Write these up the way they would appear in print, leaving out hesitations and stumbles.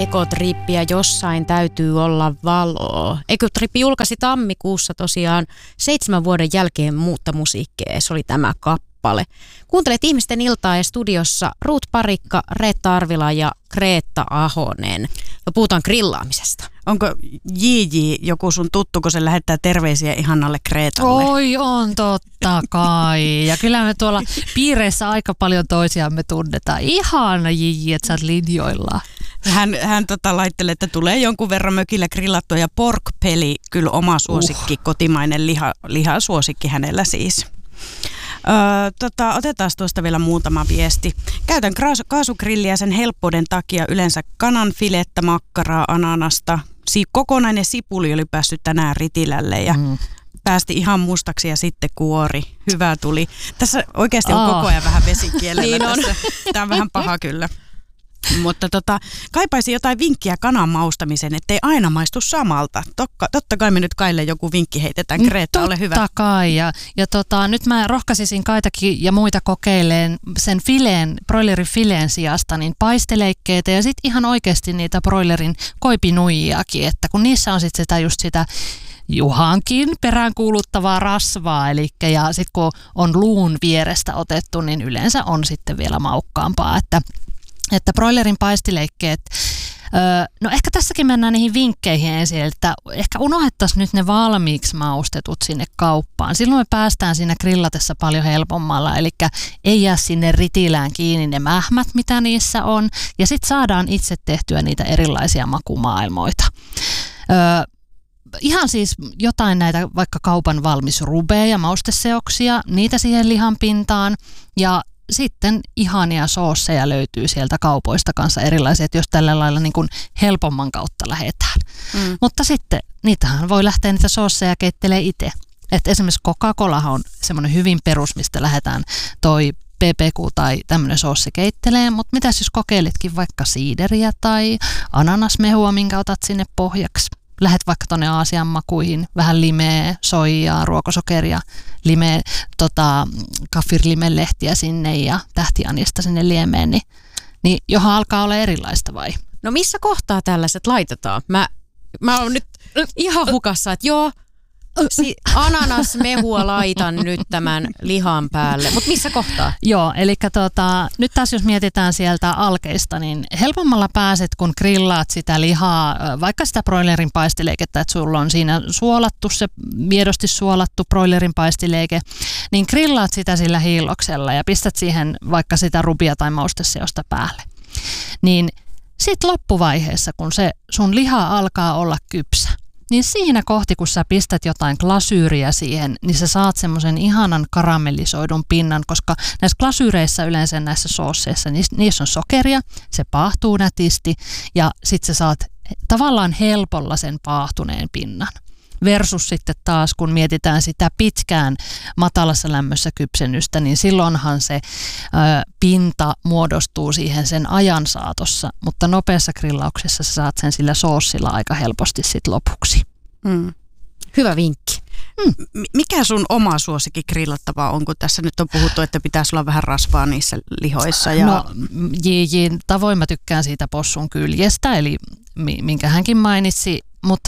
Ekotrippiä, jossain täytyy olla valoa. Ekotrippi julkaisi tammikuussa tosiaan 7 vuoden jälkeen muutta musiikkia. Se oli tämä kappale. Kuuntelet Ihmisten iltaa ja studiossa Ruut Parikka, Reetta Arvila ja Kreetta Ahonen. Me puhutaan grillaamisesta. Onko JJ joku sun tuttu, kun se lähettää terveisiä ihannalle Kreetalle? Oi, on totta kai. Ja kyllä me tuolla piireissä aika paljon toisiamme tunnetaan. Ihana JJ, että sä oot linjoilla. Hän laittelee, että tulee jonkun verran mökillä grillattua ja pork-peli, kyllä oma suosikki, kotimainen lihasuosikki hänellä siis. Otetaan tuosta vielä muutama viesti. Käytän kaasugrilliä sen helppouden takia yleensä kananfilettä, makkaraa, ananasta. Kokonainen sipuli oli päässyt tänään ritilälle ja päästi ihan mustaksi ja sitten kuori. Hyvä tuli. Tässä oikeasti on koko ajan vähän vesikielellä niin tässä. Tämä on vähän paha kyllä. Mutta kaipaisin jotain vinkkiä kanan maustamiseen, ettei aina maistu samalta. Totta kai me nyt Kaille joku vinkki heitetään. Kreetta, ole hyvä. Totta kai. Ja nyt mä rohkaisisin Kaitakin ja muita kokeileen sen broilerin fileen sijasta niin paisteleikkeitä ja sitten ihan oikeasti niitä broilerin koipinuijiakin, että kun niissä on sitten sitä Juhankin peräänkuuluttavaa rasvaa, ja sitten kun on luun vierestä otettu, niin yleensä on sitten vielä maukkaampaa, että broilerin paistileikkeet, no ehkä tässäkin mennään niihin vinkkeihin ensin, että ehkä unohdettaisiin nyt ne valmiiksi maustetut sinne kauppaan. Silloin me päästään siinä grillatessa paljon helpommalla, eli ei jää sinne ritilään kiinni ne mähmät, mitä niissä on, ja sitten saadaan itse tehtyä niitä erilaisia makumaailmoita. Ihan siis jotain näitä vaikka kaupan valmis rubeja ja mausteseoksia, niitä siihen lihan pintaan, ja sitten ihania soosseja löytyy sieltä kaupoista kanssa erilaisia, jos tällä lailla niin kuin helpomman kautta lähdetään. Mutta sitten niitähän voi lähteä niitä soosseja keittelee itse. Että esimerkiksi Coca-Colahan on semmoinen hyvin perus, mistä lähdetään toi PPQ tai tämmöinen soossi keittelee, mutta mitäs jos kokeilitkin vaikka siideriä tai ananasmehua, minkä otat sinne pohjaksi. Lähet vaikka tuonne Aasian makuihin, vähän limeä, soijaa, ruokosokeria, limeä, kaffirlimelehtiä sinne ja tähtianista sinne liemeen, niin johon alkaa olla erilaista vai? No missä kohtaa tällaiset laitetaan? Mä oon nyt ihan hukassa, että joo, ananasmehua laitan nyt tämän lihan päälle, mutta missä kohtaa? Joo, eli nyt taas jos mietitään sieltä alkeista, niin helpommalla pääset, kun grillaat sitä lihaa, vaikka sitä broilerin paistileikettä, että sulla on siinä suolattu, se miedosti suolattu broilerin paistileike, niin grillaat sitä sillä hiilloksella ja pistät siihen vaikka sitä rubia tai mausteseosta päälle. Niin sitten loppuvaiheessa, kun se sun liha alkaa olla kypsä, niin siinä kohti, kun sä pistät jotain glasyyriä siihen, niin sä saat semmoisen ihanan karamellisoidun pinnan, koska näissä glasyyreissä yleensä näissä soosseissa, niissä on sokeria, se paahtuu nätisti ja sit sä saat tavallaan helpolla sen paahtuneen pinnan. Versus sitten taas, kun mietitään sitä pitkään matalassa lämmössä kypsennystä, niin silloinhan se pinta muodostuu siihen sen ajan saatossa, mutta nopeassa grillauksessa sä saat sen sillä soossilla aika helposti sit lopuksi. Hyvä vinkki. Mikä sun oma suosikki grillattavaa on, kun tässä nyt on puhuttu, että pitäisi olla vähän rasvaa niissä lihoissa? Ja... No, JJ:n tavoin mä tykkään siitä possun kyljestä, eli minkä hänkin mainitsi, mutta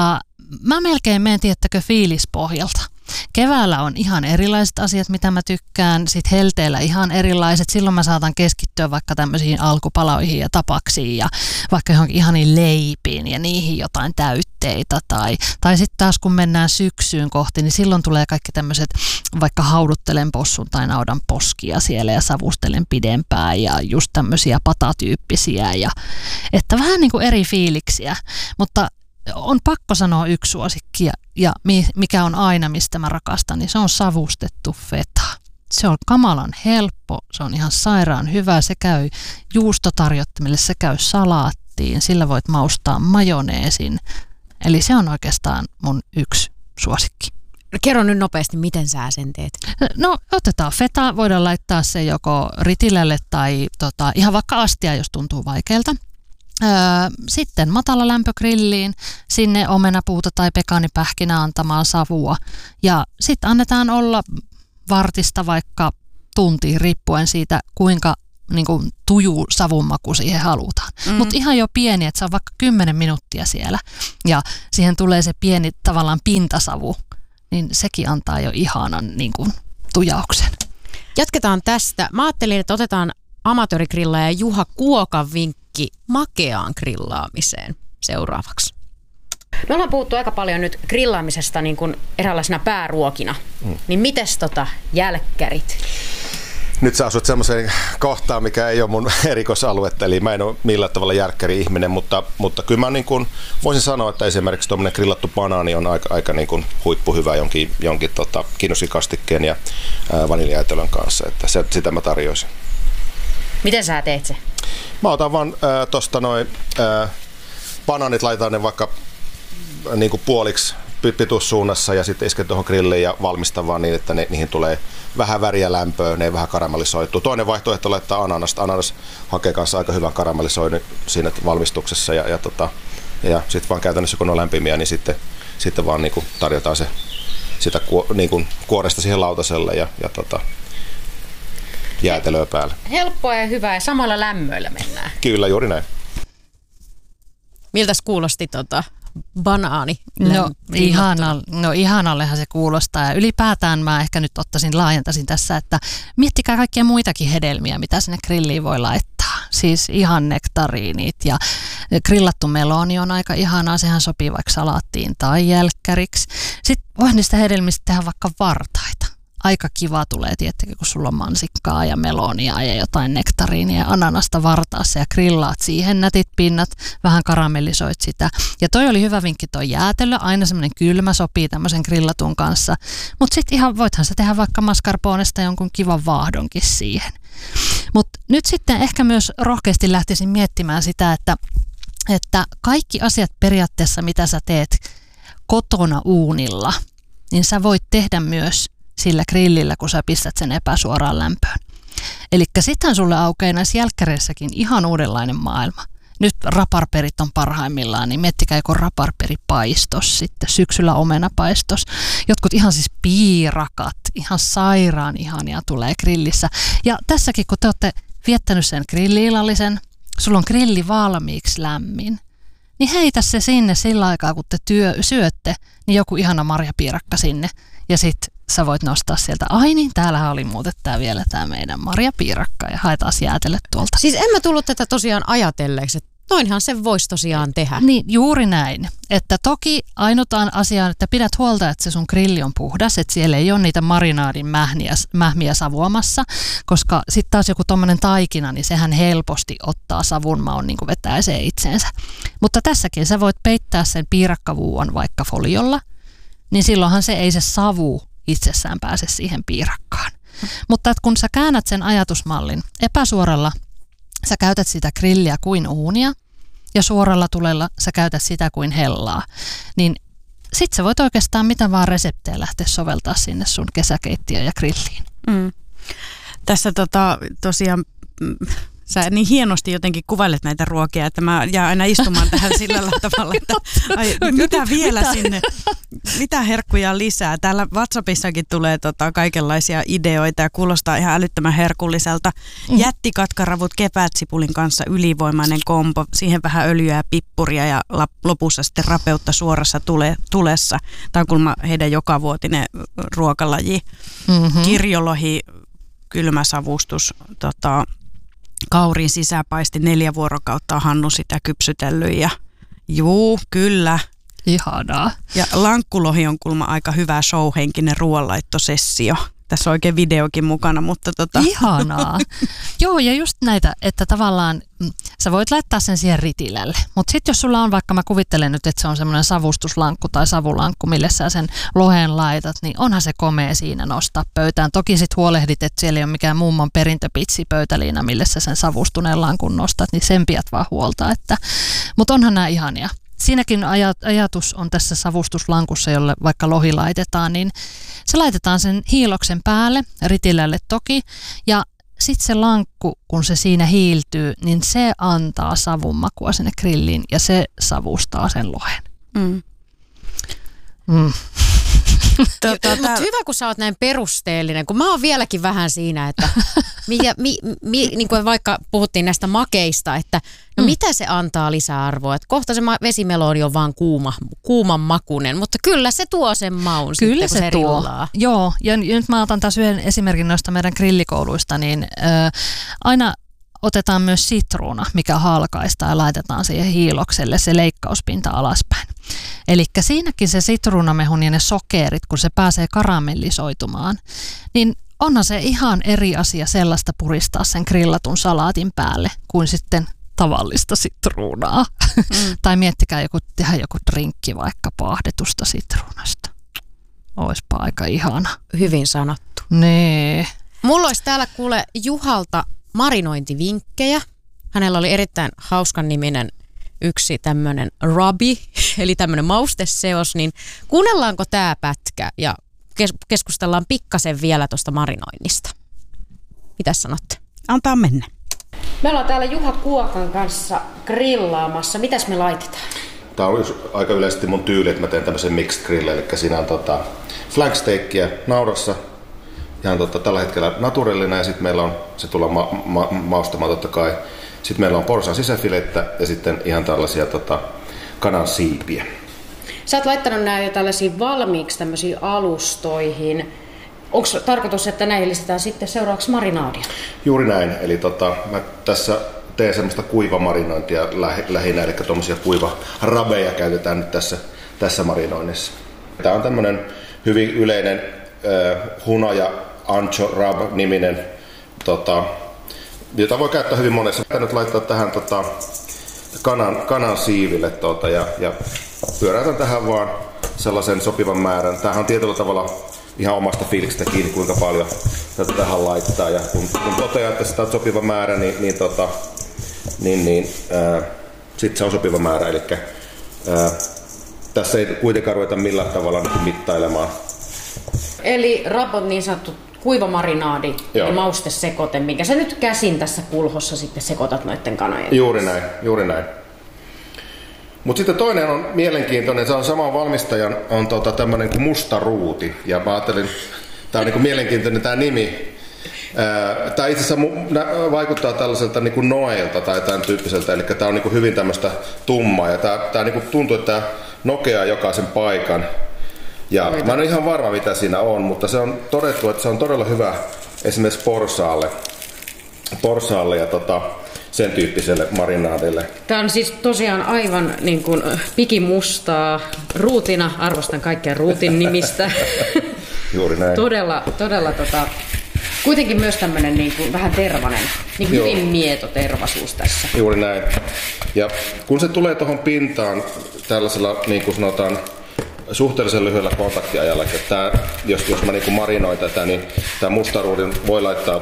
mä melkein menen, tiettäkö, fiilispohjalta. Keväällä on ihan erilaiset asiat, mitä mä tykkään, sit helteellä ihan erilaiset. Silloin mä saatan keskittyä vaikka tämmöisiin alkupaloihin ja tapaksiin ja vaikka johonkin ihaniin leipiin ja niihin jotain täytteitä. Tai sitten taas kun mennään syksyyn kohti, niin silloin tulee kaikki tämmöiset, vaikka hauduttelen possun tai naudan poskia siellä ja savustelen pidempään ja just tämmöisiä patatyyppisiä. Että vähän niin kuin eri fiiliksiä, mutta on pakko sanoa yksi suosikki ja mikä on aina, mistä mä rakastan, niin se on savustettu feta. Se on kamalan helppo, se on ihan sairaan hyvä, se käy juustotarjottimelle, se käy salaattiin, sillä voit maustaa majoneesin. Eli se on oikeastaan mun yksi suosikki. Kerro nyt nopeasti, miten sä sen teet? No otetaan feta, voidaan laittaa se joko ritilälle tai ihan vaikka astia, jos tuntuu vaikealta. Sitten matala lämpögrilliin, sinne omenapuuta tai pekaanipähkinä antamaan savua ja sitten annetaan olla vartista vaikka tuntiin riippuen siitä, kuinka niin kuin tuju savunmaku siihen halutaan. mutta ihan jo pieni, että se on vaikka 10 minuuttia siellä ja siihen tulee se pieni tavallaan pintasavu, niin sekin antaa jo ihanan niin kuin tujauksen. Jatketaan tästä. Mä ajattelin, että otetaan amatöörigrillaaja Juha Kuokan vinkki makeaan grillaamiseen seuraavaksi. Me ollaan puhuttu aika paljon nyt grillaamisesta niin kuin eräänlaisena pääruokina. Niin mites jälkkärit? Nyt sä asut semmoiseen kohtaan, mikä ei ole mun erikoisaluetta, eli mä en ole millään tavalla järkkäri-ihminen, mutta kyllä mä niin kuin voisin sanoa, että esimerkiksi tuommoinen grillattu banaani on aika niin kuin huippuhyvä jonkin kiinnossikastikkeen ja vaniljajätelön kanssa, että sitä mä tarjoisin. Miten sä teet se? Mä otan vaan tosta noin banaanit, laitan ne vaikka niin kuin puoliksi pituussuunnassa ja sitten isken tuohon grilliin ja valmistan vaan niin, että niihin tulee vähän väriä lämpöä, ne vähän karamellisoituu. Toinen vaihtoehto laittaa ananasta. Ananas hakee kanssa aika hyvän karamellisoinnin siinä valmistuksessa ja sitten vaan käytännössä kun on lämpimiä, niin sitten vaan niin kuin tarjotaan sitä niin kuin kuoresta siihen lautaselle ja jäätelöä päälle. Helppoa ja hyvää ja samalla lämmöillä mennään. Kyllä, juuri näin. Miltäs kuulosti banaani? No ihanallehan se kuulostaa ja ylipäätään mä ehkä nyt laajentaisin tässä, että miettikää kaikkia muitakin hedelmiä, mitä sinne grilliin voi laittaa. Siis ihan nektariinit ja grillattu meloni on aika ihanaa, sehän sopii vaikka salaattiin tai jälkkäriksi. Sitten voi niistä hedelmistä tehdä vaikka vartaita. Aika kiva tulee, tietenkin, kun sulla on mansikkaa ja melonia ja jotain nektariinia ja ananasta vartaassa ja grillaat siihen nätit pinnat, vähän karamellisoit sitä. Ja toi oli hyvä vinkki toi jäätelö, aina semmoinen kylmä sopii tämmöisen grillatun kanssa. Mutta sitten ihan voithan sä tehdä vaikka mascarponesta jonkun kivan vaahdonkin siihen. Mutta nyt sitten ehkä myös rohkeasti lähtisin miettimään sitä, että kaikki asiat periaatteessa, mitä sä teet kotona uunilla, niin sä voit tehdä myös sillä grillillä, kun sä pistät sen epäsuoraan lämpöön. Eli sittenhän sulle aukeaa näissä jälkkäreissäkin ihan uudenlainen maailma. Nyt raparperit on parhaimmillaan, niin miettikää joku raparperipaistos, sitten syksyllä omenapaistos. Jotkut ihan siis piirakat, ihan sairaan ihania tulee grillissä. Ja tässäkin, kun te olette viettänyt sen grilli-illallisen, sulla on grilli valmiiksi lämmin, niin heitä se sinne sillä aikaa, kun te syötte, niin joku ihana marjapiirakka sinne. Ja sitten sä voit nostaa sieltä, ai niin, täällähän oli muuten vielä tämä meidän marjapiirakka ja haetaan jäätelöt tuolta. Siis en mä tullut tätä tosiaan ajatelleeksi, että noinhan se voisi tosiaan tehdä. Niin, juuri näin. Että toki ainutaan asiaan, että pidät huolta, että se sun grilli on puhdas, että siellä ei ole niitä marinaadin mähmiä savuamassa, koska sitten taas joku tommonen taikina, niin sehän helposti ottaa savun maun, niin kuin vetää se itseensä. Mutta tässäkin sä voit peittää sen piirakkavuuon vaikka foliolla, niin silloinhan se ei se savu itsessään pääse siihen piirakkaan. Mutta että kun sä käännät sen ajatusmallin epäsuoralla, sä käytät sitä grilliä kuin uunia ja suoralla tulella sä käytät sitä kuin hellaa, niin sit sä voit oikeastaan mitä vaan reseptejä lähteä soveltaa sinne sun kesäkeittiöön ja grilliin. Tässä tosiaan sä niin hienosti jotenkin kuvailet näitä ruokia, että mä jään aina istumaan tähän sillä tavalla, että mitä vielä sinne, mitä herkkuja lisää. Täällä WhatsAppissakin tulee kaikenlaisia ideoita ja kuulostaa ihan älyttömän herkulliselta. Jättikatkaravut kepätsipulin kanssa ylivoimainen kombo, siihen vähän öljyä ja pippuria ja lopussa sitten rapeutta suorassa tulessa. Tämä on kuulemma heidän jokavuotinen ruokalaji. Kirjolohi, kylmäsavustus, kaurin sisäpaisti 4 vuorokautta on Hannu sitä kypsytellyt ja juu, kyllä. Ihanaa. Ja lankkulohi on kuulemma aika hyvä showhenkinen ruoanlaittosessio. Tässä on oikein videokin mukana, mutta Ihanaa. Joo, ja just näitä, että tavallaan sä voit laittaa sen siihen ritilälle. Mutta sitten jos sulla on vaikka, mä kuvittelen nyt, että se on semmoinen savustuslankku tai savulankku, mille sä sen lohen laitat, niin onhan se komea siinä nostaa pöytään. Toki sit huolehdit, että siellä ei ole mikään mummon perintöpitsi pöytäliina, mille sä sen savustuneen lankun nostat, niin sen pidät vaan huolta. Mutta onhan nämä ihania. Siinäkin ajatus on tässä savustuslankussa, jolle vaikka lohi laitetaan, niin se laitetaan sen hiiloksen päälle, ritilälle toki, ja sitten se lankku, kun se siinä hiiltyy, niin se antaa savun makua sinne grilliin ja se savustaa sen lohen. Mutta hyvä, kun sä oot näin perusteellinen, kun mä oon vieläkin vähän siinä, että niin kuin vaikka puhuttiin näistä makeista, että no mitä se antaa lisäarvoa, että kohta se vesimeloni on vaan kuuman makunen, mutta kyllä se tuo sen maun kyllä sitten, kun se rillaa. Joo, ja nyt mä otan taas yhden esimerkin noista meidän grillikouluista, niin aina otetaan myös sitruuna, mikä halkaistaan ja laitetaan siihen hiilokselle se leikkauspinta alaspäin. Eli siinäkin se sitruunamehun ja ne sokerit, kun se pääsee karamellisoitumaan, niin onhan se ihan eri asia sellaista puristaa sen grillatun salaatin päälle kuin sitten tavallista sitruunaa. Tai miettikää tehdä joku drinkki vaikka paahdetusta sitruunasta. Oispa aika ihana. Hyvin sanottu. Nee. Mulla olisi täällä kuule Juhalta marinointivinkkejä. Hänellä oli erittäin hauskan niminen yksi tämmöinen rubi, eli tämmöinen mausteseos, niin kuunnellaanko tämä pätkä ja keskustellaan pikkasen vielä tuosta marinoinnista. Mitäs sanotte? Antaa mennä. Me ollaan täällä Juha Kuokan kanssa grillaamassa. Mitäs me laitetaan? Tämä on aika yleisesti mun tyyli, että mä teen tämmöisen mixed grill, eli siinä on flanksteikkiä naurassa, ihan tällä hetkellä naturellinen, ja sitten meillä on, se tullaan maustamaan totta kai. Sitten meillä on porsan sisäfilettä ja sitten ihan tällaisia kanan siipiä. Sä oot laittanut nämä jo tällaisiin valmiiksi tämmöisiin alustoihin. Onko tarkoitus, että näihin lisätään sitten seuraavaksi marinaadia? Juuri näin. Eli mä tässä teen semmoista kuivamarinointia lähinnä, eli tuommoisia kuivarabeja käytetään nyt tässä marinoinnissa. Tämä on tämmöinen hyvin yleinen hunaja ancho rub niminen, jota voi käyttää hyvin monessa. Tämä nyt laittaa tähän kanan siiville ja pyöräytän tähän vaan sellaisen sopivan määrän. Tämähän on tietyllä tavalla ihan omasta fiiliksestä kiinni, kuinka paljon tätä tähän laittaa. Ja kun toteaa, että sitä on sopiva määrä, niin sitten se on sopiva määrä. Eli tässä ei kuitenkaan ruveta millään tavalla mittailemaan. Eli rapot niin sanottu kuivamarinaadi ja maustesekote, minkä sä nyt käsin tässä kulhossa sitten sekoitat noiden kanojen. Juuri näin. Mutta sitten toinen on mielenkiintoinen, se on saman valmistajan, on tämmöinen kuin musta ruuti. Ja mä ajattelin, tää on niinku mielenkiintoinen tää nimi. Tää itse asiassa vaikuttaa tällaiselta niinku noelta tai tämän tyyppiseltä, eli tää on niinku hyvin tämmöistä tummaa. Ja tää niinku tuntuu, että tää nokeaa jokaisen paikan. Ja mä en ole ihan varma, mitä siinä on, mutta se on todettu, että se on todella hyvä esimerkiksi porsaalle ja sen tyyppiselle marinaadille. Tämä on siis tosiaan aivan niin kuin pikimustaa ruutina. Arvostan kaikkea ruutin nimistä. Juuri näin. Todella kuitenkin myös tämmöinen niin kuin vähän tervainen, niin kuin hyvin mieto tervasuus tässä. Juuri näin. Ja kun se tulee tuohon pintaan tällaisella, niin kuin sanotaan, suhteellisen lyhyellä kontaktiajalla, että jos mä niin marinoin tätä, niin tämä mustaruudin voi laittaa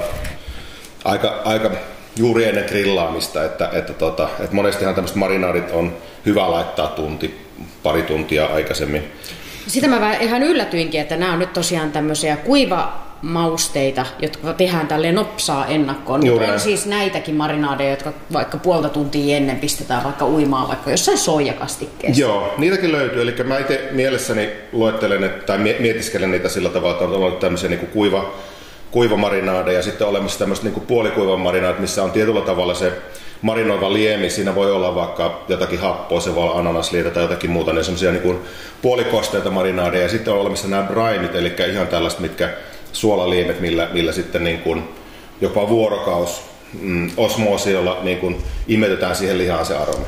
aika juuri ennen grillaamista, että monestihan tämmöiset marinaadit on hyvä laittaa pari tuntia aikaisemmin. Sitä mä ihan yllätyinkin, että nämä on nyt tosiaan tämmöisiä kuivamausteita, jotka tehdään tälleen nopsaa ennakkoon. Juuri on siis näitäkin marinaadeja, jotka vaikka puolta tuntia ennen pistetään vaikka uimaan vaikka jossain soijakastikkeessa. Joo, niitäkin löytyy. Eli mä itse mielessäni luettelen tai mietiskelen niitä sillä tavalla, että on ollut tämmöisiä niin kuin kuivamarinaadeja ja sitten olemassa tämmöistä niin kuin puolikuivamarinaadit, missä on tietyllä tavalla se marinoiva liemi. Siinä voi olla vaikka jotakin happoa, se voi olla ananasliitä tai jotakin muuta, ne semmoisia niin kuin puolikosteita marinaadeja. Ja sitten on olemassa nämä brineit, eli ihan tällaiset, mitkä suolaliemet, millä sitten niin kuin jopa vuorokaus osmoosilla niin kuin imetetään siihen lihaan se aroma.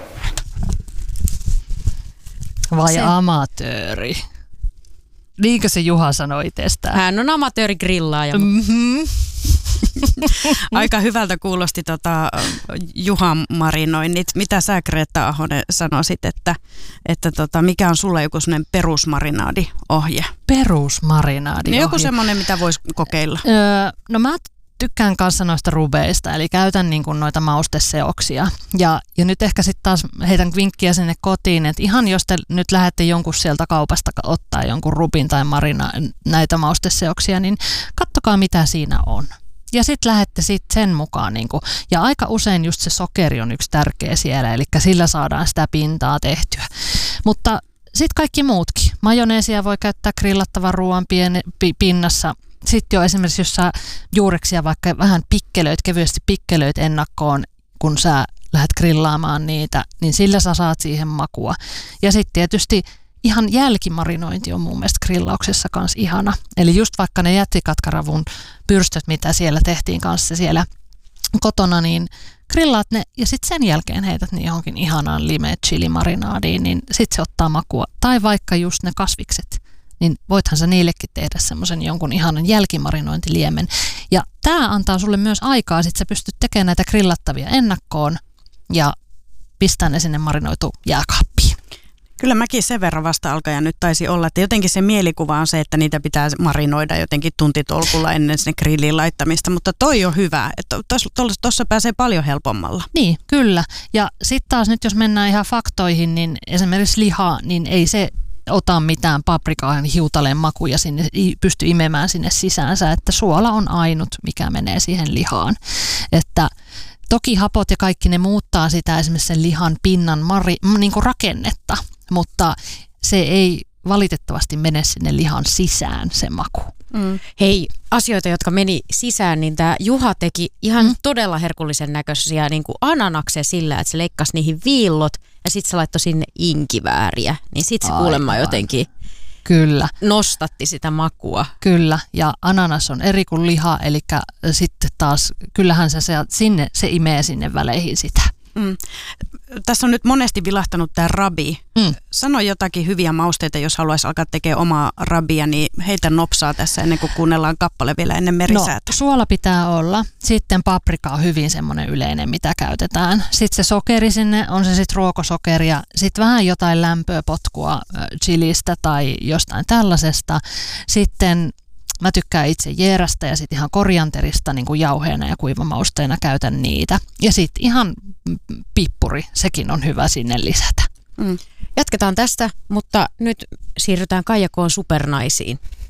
Vai amatööri? Niinkö se Juha sanoi itsestään? Hän on amatöörigrillaaja. Mm-hmm. Aika hyvältä kuulosti Juhan marinoinnit. Mitä sä, Greta Ahonen, sanoisit, että mikä on sulla joku sellainen perusmarinaadiohje? Perusmarinaadiohje? Joku semmoinen, mitä voisi kokeilla. No mä tykkään kanssa noista rubeista, eli käytän niin kuin noita mausteseoksia. Ja nyt ehkä sitten taas heitän vinkkiä sinne kotiin, että ihan jos te nyt lähdette jonkun sieltä kaupasta ottaa jonkun rubin tai näitä mausteseoksia, niin kattokaa mitä siinä on. Ja sitten lähdette sen mukaan. Ja aika usein just se sokeri on yksi tärkeä siellä, eli sillä saadaan sitä pintaa tehtyä. Mutta sitten kaikki muutkin. Majoneesia voi käyttää grillattavan ruoan pinnassa. Sitten jo esimerkiksi, jos sä juureksia vaikka vähän kevyesti pikkelöit ennakkoon, kun sä lähdet grillaamaan niitä, niin sillä sä saat siihen makua. Ja sitten tietysti ihan jälkimarinointi on mun mielestä grillauksessa kanssa ihana. Eli just vaikka ne jättikatkaravun pyrstöt, mitä siellä tehtiin kanssa siellä kotona, niin grillaat ne ja sitten sen jälkeen heität ne johonkin ihanaan lime-chili-marinaadiin, niin sitten se ottaa makua. Tai vaikka just ne kasvikset, niin voithan sä niillekin tehdä semmoisen jonkun ihanan jälkimarinointiliemen. Ja tämä antaa sulle myös aikaa, sit sä pystyt tekemään näitä grillattavia ennakkoon ja pistää ne sinne marinoitu jääkaappiin. Kyllä mäkin sen verran vasta-alkaja nyt taisi olla, että jotenkin se mielikuva on se, että niitä pitää marinoida jotenkin tuntitolkulla ennen sinne grilliin laittamista, mutta toi on hyvä, että tuossa pääsee paljon helpommalla. Niin, kyllä. Ja sitten taas nyt jos mennään ihan faktoihin, niin esimerkiksi liha, niin ei se ota mitään paprikaa hiutaleen makuja sinne, pysty imemään sinne sisäänsä, että suola on ainut, mikä menee siihen lihaan. Että toki hapot ja kaikki ne muuttaa sitä esimerkiksi sen lihan pinnan niin kuin rakennetta, mutta se ei valitettavasti mene sinne lihan sisään se maku. Hei, asioita, jotka meni sisään, niin tämä Juha teki ihan todella herkullisen näköisiä niin kuin ananaksia sillä, että se leikkasi niihin viillot ja sitten se laittoi sinne inkivääriä. Niin sitten se kuulemma jotenkin kyllä nostatti sitä makua. Kyllä, ja ananas on eri kuin liha, eli sitten taas kyllähän se imee sinne väleihin sitä. Tässä on nyt monesti vilahtanut tämä rabi. Sano jotakin hyviä mausteita, jos haluaisi alkaa tekemään omaa rabia, niin heitä nopsaa tässä ennen kuin kuunnellaan kappale vielä ennen merisäätä. No, suola pitää olla. Sitten paprika on hyvin semmoinen yleinen, mitä käytetään. Sitten se sokeri sinne, on se sitten ruokosokeria. Sitten vähän jotain lämpöä, potkua chilistä tai jostain tällaisesta. Sitten mä tykkään itse jeerästä ja sitten ihan korianterista niin kuin jauheena ja kuivamausteena käytän niitä. Ja sitten ihan pippuri, sekin on hyvä sinne lisätä. Jatketaan tästä, mutta nyt siirrytään Kaija K:n supernaisiin.